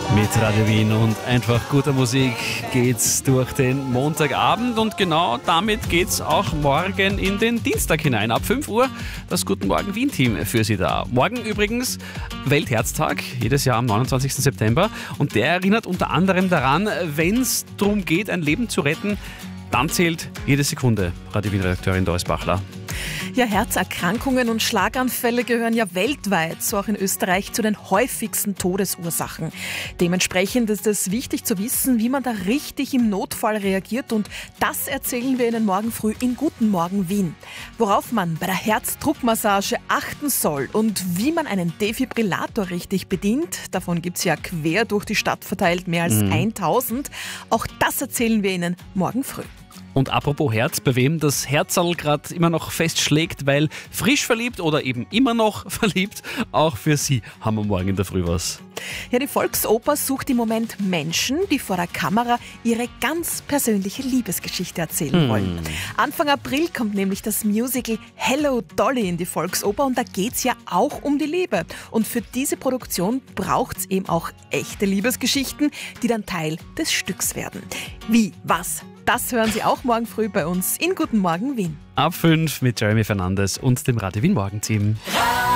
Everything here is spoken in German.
Mit Radio Wien und einfach guter Musik geht's durch den Montagabend und genau damit geht's auch morgen in den Dienstag hinein. Ab 5 Uhr das Guten Morgen Wien-Team für Sie da. Morgen übrigens Weltherztag, jedes Jahr am 29. September und der erinnert unter anderem daran, wenn es darum geht, ein Leben zu retten, dann zählt jede Sekunde. Radio Wien-Redakteurin Doris Bachler. Ja, Herzerkrankungen und Schlaganfälle gehören ja weltweit, so auch in Österreich, zu den häufigsten Todesursachen. Dementsprechend ist es wichtig zu wissen, wie man da richtig im Notfall reagiert und das erzählen wir Ihnen morgen früh in Guten Morgen Wien. Worauf man bei der Herzdruckmassage achten soll und wie man einen Defibrillator richtig bedient, davon gibt es ja quer durch die Stadt verteilt mehr als 1000. Auch das erzählen wir Ihnen morgen früh. Und apropos Herz, bei wem das Herzerl gerade immer noch festschlägt, weil frisch verliebt oder eben immer noch verliebt, auch für Sie haben wir morgen in der Früh was. Ja, die Volksoper sucht im Moment Menschen, die vor der Kamera ihre ganz persönliche Liebesgeschichte erzählen wollen. Anfang April kommt nämlich das Musical Hello Dolly in die Volksoper und da geht's ja auch um die Liebe. Und für diese Produktion braucht's eben auch echte Liebesgeschichten, die dann Teil des Stücks werden. Wie, was? Das hören Sie auch morgen früh bei uns in Guten Morgen Wien. Ab 5 mit Jeremy Fernandes und dem Radio Wien Morgenteam.